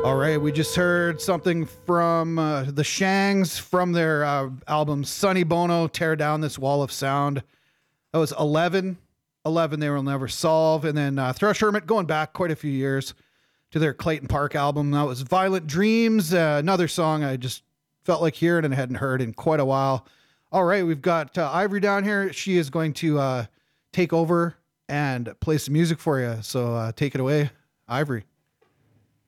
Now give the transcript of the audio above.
All right, we just heard something from the Shangs from their album Sonny Bono, Tear Down This Wall of Sound. That was 11. 11 They Will Never Solve. And then Thrush Hermit, going back quite a few years to their Clayton Park album. That was Violent Dreams, another song I just felt like hearing and hadn't heard in quite a while. All right, we've got Ivory down here. She is going to take over and play some music for you. So take it away, Ivory.